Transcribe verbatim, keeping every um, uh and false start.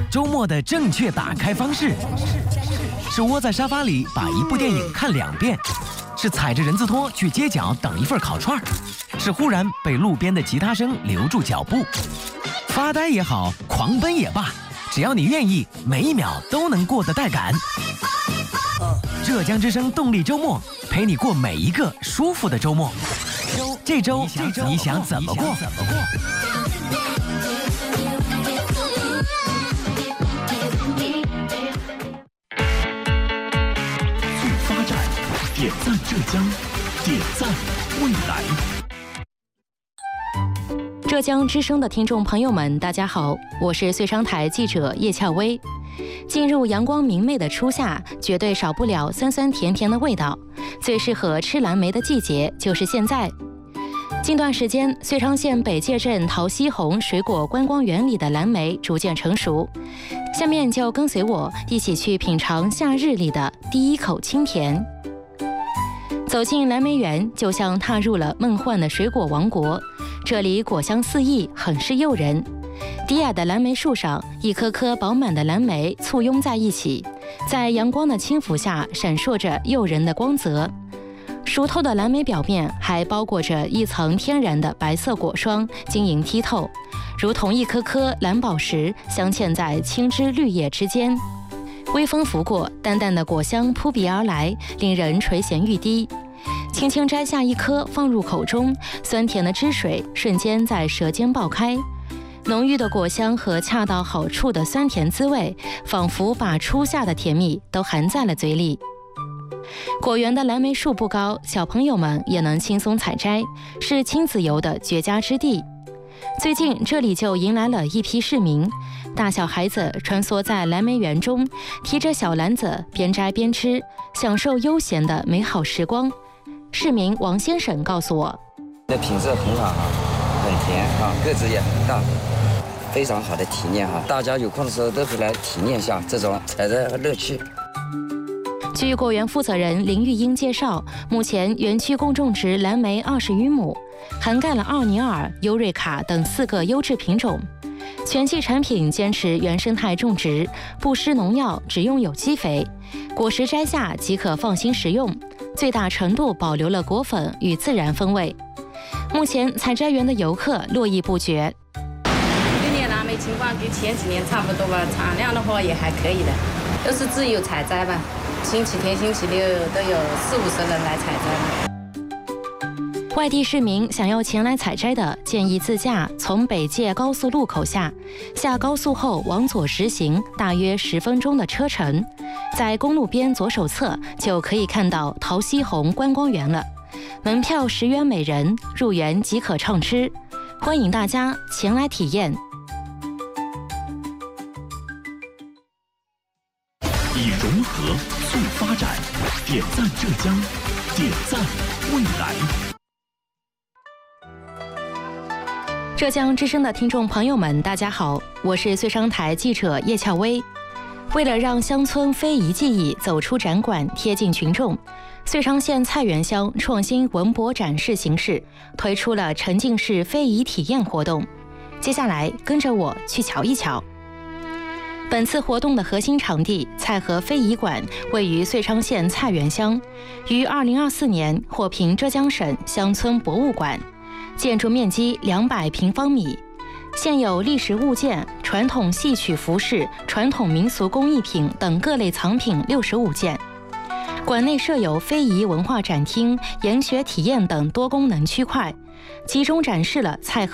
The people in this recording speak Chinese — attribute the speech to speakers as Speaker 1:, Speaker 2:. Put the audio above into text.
Speaker 1: 周末的正确打开方式是窝在沙发里把一部电影看两遍，是踩着人字拖去街角等一份烤串，是忽然被路边的吉他声留住脚步。发呆也好，狂奔也罢，只要你愿意，每一秒都能过得带感。浙江之声动力周末，陪你过每一个舒服的周末。这周你想怎么过？
Speaker 2: 促发展，点赞浙江，点赞未来。
Speaker 3: 浙江之声的听众朋友们，大家好，我是遂昌台记者叶俏薇。进入阳光明媚的初夏，绝对少不了酸酸甜甜的味道。最适合吃蓝莓的季节就是现在。近段时间，遂昌县北界镇陶溪红水果观光园里的蓝莓逐渐成熟。下面就跟随我一起去品尝夏日里的第一口清甜。走进蓝莓园，就像踏入了梦幻的水果王国。这里果香四溢，很是诱人。低矮的蓝莓树上，一颗颗饱满的蓝莓簇拥在一起，在阳光的轻抚下闪烁着诱人的光泽。熟透的蓝莓表面还包裹着一层天然的白色果霜，晶莹剔透，如同一颗颗蓝宝石镶嵌在青枝绿叶之间。微风拂过，淡淡的果香扑鼻而来，令人垂涎欲滴。轻轻摘下一颗放入口中，酸甜的汁水瞬间在舌尖爆开。浓郁的果香和恰到好处的酸甜滋味，仿佛把初夏的甜蜜都含在了嘴里。果园的蓝莓树不高，小朋友们也能轻松采摘，是亲子游的绝佳之地。最近这里就迎来了一批市民，大小孩子穿梭在蓝莓园中，提着小篮子边摘边吃，享受悠闲的美好时光。市民王先生告诉我，
Speaker 4: 的品质很好啊，很甜啊，个子也很大，非常好的体验哈，大家有空的时候都可以来体验一下这种采摘和乐趣。
Speaker 3: 据果园负责人林玉英介绍，目前园区共种植蓝莓二十余亩，涵盖了奥尼尔、优瑞卡等四个优质品种。全系产品坚持原生态种植，不施农药，只用有机肥，果实摘下即可放心食用，最大程度保留了果粉与自然风味。目前采摘园的游客络绎不绝。
Speaker 5: 今年蓝莓情况跟前几年差不多吧，产量的话也还可以的，都是自由采摘吧。星期天、星期六都有四五十人来采摘。
Speaker 3: 外地市民想要前来采摘的，建议自驾从北界高速路口下，下高速后往左直行，大约十分钟的车程，在公路边左手侧就可以看到陶溪红观光园了。门票十元每人，入园即可畅吃，欢迎大家前来体验。
Speaker 2: 以融合促发展，点赞浙江，点赞未来。
Speaker 3: 浙江之声的听众朋友们，大家好，我是遂昌台记者叶俏薇。为了让乡村非遗技艺走出展馆，贴近群众，遂昌县菜园乡创新文博展示形式推出了沉浸式非遗体验活动。接下来跟着我去瞧一瞧。本次活动的核心场地菜河非遗馆位于遂昌县菜园乡，于二零二四年获评浙江省乡村博物馆，建筑面积两百平方米，现有历史物件、传统戏曲服饰、传统民俗工艺品等各类藏品六十五件。馆内设有非遗文化展厅、研学体验等多功能区块，集中展示了菜河